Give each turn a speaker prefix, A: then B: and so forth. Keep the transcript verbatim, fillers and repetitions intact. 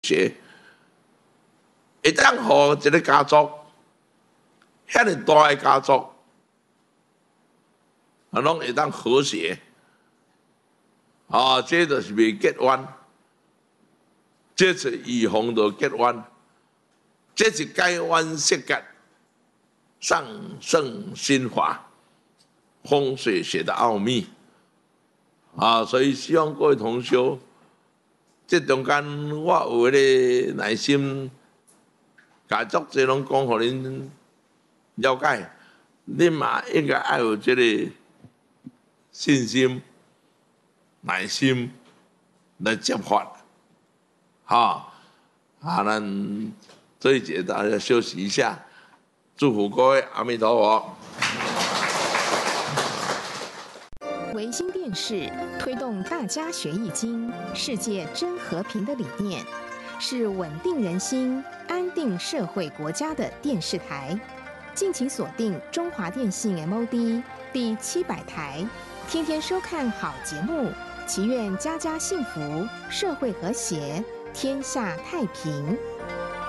A: 谐，会当互一个家族，遐尼大个家族，啊，拢会当和谐。啊，这就是未结冤，这是预防着结冤，这是改冤释结，上圣心法，风水学的奥秘。啊，所以希望各位同修，这中间我有迄个耐心，家族这拢讲互恁了解，恁嘛应该要有这个信心、耐心来接发，哈啊，咱这一节大家休息一下，祝福各位，阿弥陀佛。
B: 维新电视推动大家学易经、世界真和平的理念，是稳定人心、安定社会国家的电视台。敬请锁定中华电信 M O D 第七百台，天天收看好节目，祈愿家家幸福，社会和谐，天下太平。